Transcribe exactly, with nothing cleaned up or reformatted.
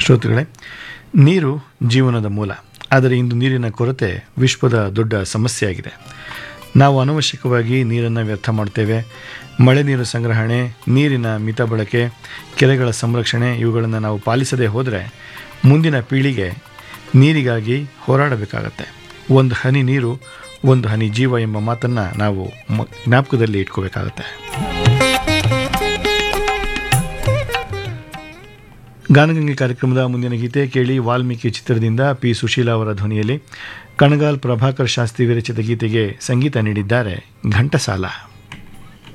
ಶ್ರೋತೃಗಳೇ, ನೀರು ಜೀವನದ ಮೂಲ. ಆದರೆ ಇಂದು ನೀರಿನ ಕೊರತೆ ವಿಶ್ವದ ದೊಡ್ಡ ಸಮಸ್ಯೆಯಾಗಿದೆ. ನಾವು ಅನವಶ್ಯಕವಾಗಿ ನೀರನ್ನು ವ್ಯರ್ಥ ಮಾಡ್ತೇವೆ. ಮಳೆ ನೀರು ಸಂಗ್ರಹಣೆ, ನೀರಿನ ಮಿತ ಬಳಕೆ, ಕೆರೆಗಳ ಸಂರಕ್ಷಣೆ ಇವುಗಳನ್ನು ನಾವು ಪಾಲಿಸದೇ ಹೋದರೆ ಮುಂದಿನ ಪೀಳಿಗೆ ನೀರಿಗಾಗಿ ಹೋರಾಡಬೇಕಾಗತ್ತೆ. ಒಂದು ಹನಿ ನೀರು ಒಂದು ಹನಿ ಜೀವ ಎಂಬ ಮಾತನ್ನು ನಾವು ಮ ಜ್ಞಾಪಕದಲ್ಲಿ ಇಟ್ಕೋಬೇಕಾಗತ್ತೆ. ಗಾನಗಂಗೆ ಕಾರ್ಯಕ್ರಮದ ಮುಂದಿನ ಗೀತೆ ಕೇಳಿ. ವಾಲ್ಮೀಕಿ ಚಿತ್ರದಿಂದ ಪಿ ಸುಶೀಲಾ ಅವರ ಧ್ವನಿಯಲ್ಲಿ ಕಣಗಾಲ್ ಪ್ರಭಾಕರ್ ಶಾಸ್ತ್ರಿ ವಿರಚಿತ ಗೀತೆಗೆ ಸಂಗೀತ ನೀಡಿದ್ದಾರೆ ಘಂಟಸಾಲ.